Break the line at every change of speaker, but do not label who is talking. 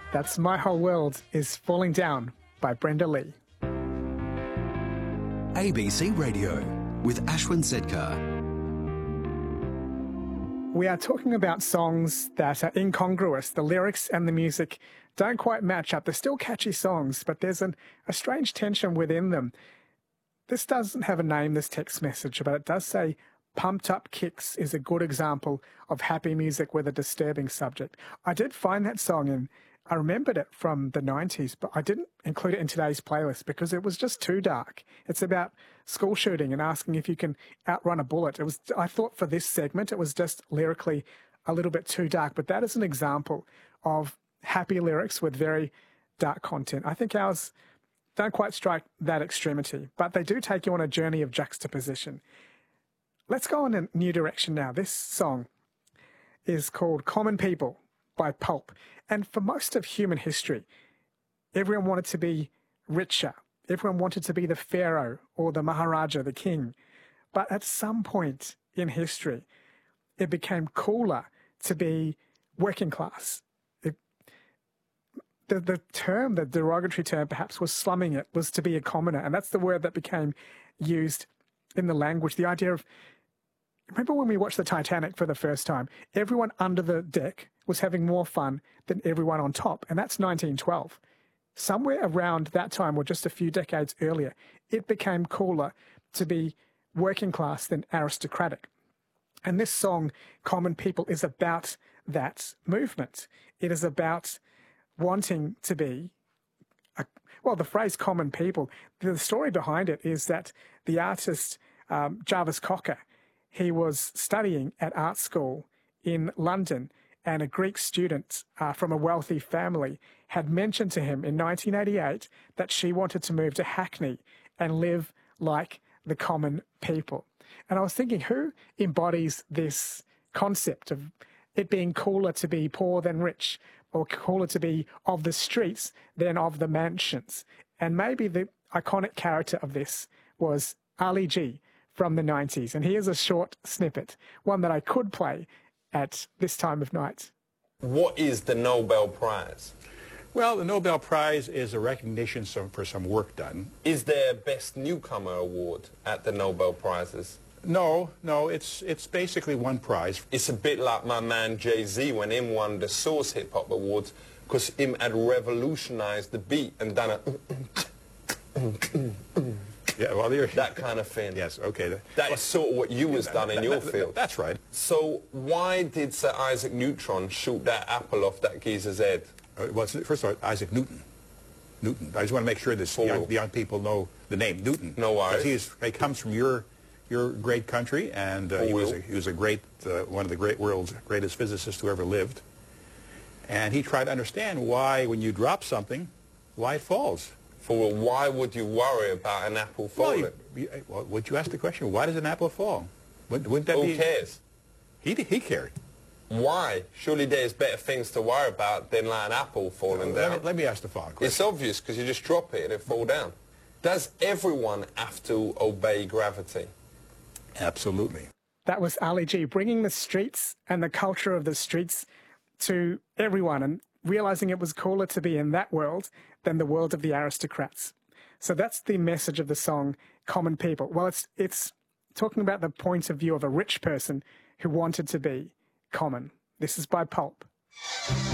That's My Whole World is Falling Down by Brenda Lee.
ABC Radio with Ashwin Sedkar.
We are talking about songs that are incongruous. The lyrics and the music don't quite match up. They're still catchy songs, but there's a strange tension within them. This doesn't have a name, this text message, but it does say Pumped Up Kicks is a good example of happy music with a disturbing subject. I did find that song and I remembered it from the 90s, but I didn't include it in today's playlist because it was just too dark. It's about school shooting and asking if you can outrun a bullet. I thought for this segment, it was just lyrically a little bit too dark, but that is an example of happy lyrics with very dark content. I think ours don't quite strike that extremity, but they do take you on a journey of juxtaposition. Let's go in a new direction now. This song is called Common People by Pulp. And for most of human history, everyone wanted to be richer. Everyone wanted to be the pharaoh or the maharaja, the king. But at some point in history, it became cooler to be working class. The derogatory term perhaps was slumming it, was to be a commoner. And that's the word that became used in the language. The idea of, remember when we watched the Titanic for the first time, everyone under the deck was having more fun than everyone on top. And that's 1912. Somewhere around that time, or just a few decades earlier, it became cooler to be working class than aristocratic. And this song, Common People, is about that movement. It is about wanting to be, the phrase common people, the story behind it is that the artist Jarvis Cocker, he was studying at art school in London, and a Greek student from a wealthy family had mentioned to him in 1988 that she wanted to move to Hackney and live like the common people. And I was thinking, who embodies this concept of it being cooler to be poor than rich, or cooler to be of the streets than of the mansions? And maybe the iconic character of this was Ali G from the 90s. And here's a short snippet, one that I could play at this time of night.
What is the Nobel Prize?
Well, the Nobel Prize is a recognition for some work done.
Is there a Best Newcomer Award at the Nobel Prizes?
No, it's basically one prize.
It's a bit like my man Jay-Z when him won the Source Hip Hop Awards because him had revolutionized the beat and done a
yeah, well,
that kind of thing.
Yes, okay.
That is sort of what you was done in your field.
That's right.
So why did Sir Isaac Newton shoot that apple off that geezer's head?
Well, first of all, Isaac Newton. I just want to make sure that the young people know the name Newton.
No worries.
He comes from your great country, and he was a great one of the world's greatest physicists who ever lived. And he tried to understand why, when you drop something, why it falls.
Well, why would you worry about an apple falling?
Well, would you ask the question, why does an apple fall? Wouldn't that be...
Who cares?
He cared.
Why? Surely there's better things to worry about than like an apple falling down.
Let me ask the following question.
It's obvious because you just drop it and it fall down. Does everyone have to obey gravity?
Absolutely.
That was Ali G bringing the streets and the culture of the streets to everyone and realizing it was cooler to be in that world than the world of the aristocrats. So that's the message of the song, Common People. Well, it's talking about the point of view of a rich person who wanted to be common. This is by Pulp.